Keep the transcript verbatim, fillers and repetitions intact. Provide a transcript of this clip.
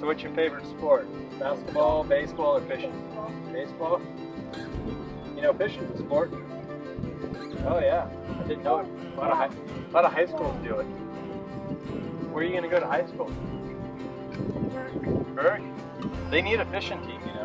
So what's your favorite sport? Basketball, baseball, or fishing? Baseball? You know, fishing's a sport. Oh yeah, I didn't know it. A lot of high, a lot of high schools do it. Where are you going to go to high school? Berg. They need a fishing team, you know.